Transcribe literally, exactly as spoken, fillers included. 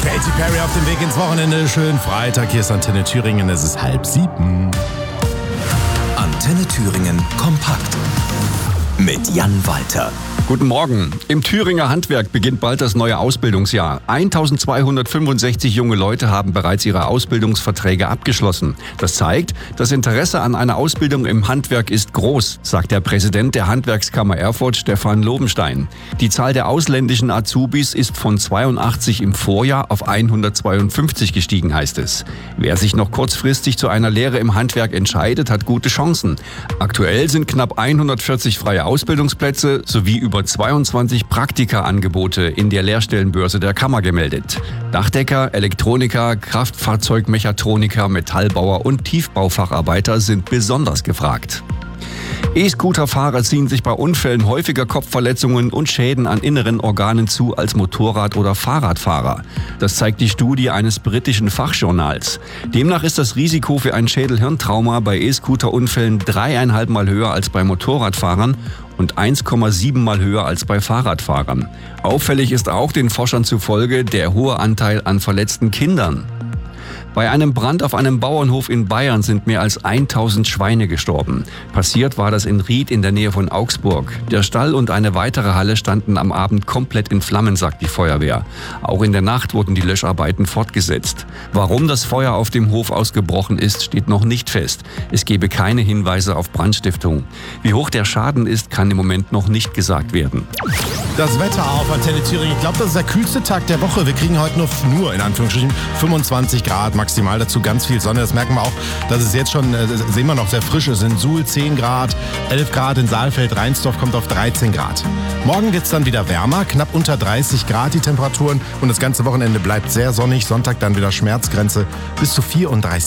Katy Perry auf dem Weg ins Wochenende. Schönen Freitag, hier ist Antenne Thüringen, es ist halb sieben. Antenne Thüringen kompakt mit Jan Walter. Guten Morgen. Im Thüringer Handwerk beginnt bald das neue Ausbildungsjahr. eintausendzweihundertfünfundsechzig junge Leute haben bereits ihre Ausbildungsverträge abgeschlossen. Das zeigt, das Interesse an einer Ausbildung im Handwerk ist groß, sagt der Präsident der Handwerkskammer Erfurt, Stefan Lobenstein. Die Zahl der ausländischen Azubis ist von zweiundachtzig im Vorjahr auf hundertzweiundfünfzig gestiegen, heißt es. Wer sich noch kurzfristig zu einer Lehre im Handwerk entscheidet, hat gute Chancen. Aktuell sind knapp hundertvierzig freie Ausbildungsplätze sowie über zweiundzwanzig Praktika-Angebote in der Lehrstellenbörse der Kammer gemeldet. Dachdecker, Elektroniker, Kraftfahrzeugmechatroniker, Metallbauer und Tiefbaufacharbeiter sind besonders gefragt. E-Scooter-Fahrer ziehen sich bei Unfällen häufiger Kopfverletzungen und Schäden an inneren Organen zu als Motorrad- oder Fahrradfahrer. Das zeigt die Studie eines britischen Fachjournals. Demnach ist das Risiko für ein Schädel-Hirntrauma bei E-Scooter-Unfällen dreieinhalb Mal höher als bei Motorradfahrern und eins Komma sieben Mal höher als bei Fahrradfahrern. Auffällig ist auch den Forschern zufolge der hohe Anteil an verletzten Kindern. Bei einem Brand auf einem Bauernhof in Bayern sind mehr als tausend Schweine gestorben. Passiert war das in Ried in der Nähe von Augsburg. Der Stall und eine weitere Halle standen am Abend komplett in Flammen, sagt die Feuerwehr. Auch in der Nacht wurden die Löscharbeiten fortgesetzt. Warum das Feuer auf dem Hof ausgebrochen ist, steht noch nicht fest. Es gebe keine Hinweise auf Brandstiftung. Wie hoch der Schaden ist, kann im Moment noch nicht gesagt werden. Das Wetter auf Antenne Thüringen. Ich glaube, das ist der kühlste Tag der Woche. Wir kriegen heute nur, nur in Anführungsstrichen, fünfundzwanzig Grad maximal. Dazu ganz viel Sonne. Das merken wir auch, dass es jetzt schon, äh, sehen wir noch, sehr frisch ist. In Suhl zehn Grad, elf Grad in Saalfeld, Reinsdorf kommt auf dreizehn Grad. Morgen wird es dann wieder wärmer, knapp unter dreißig Grad die Temperaturen. Und das ganze Wochenende bleibt sehr sonnig. Sonntag dann wieder Schmerzgrenze bis zu vierunddreißig.